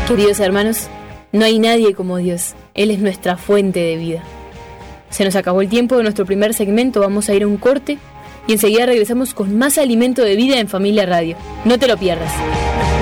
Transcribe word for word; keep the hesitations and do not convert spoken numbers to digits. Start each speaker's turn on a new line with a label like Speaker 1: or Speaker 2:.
Speaker 1: Queridos hermanos, no hay nadie como Dios. Él es nuestra fuente de vida. Se nos acabó el tiempo de nuestro primer segmento, vamos a ir a un corte y enseguida regresamos con más alimento de vida en Familia Radio. No te lo pierdas.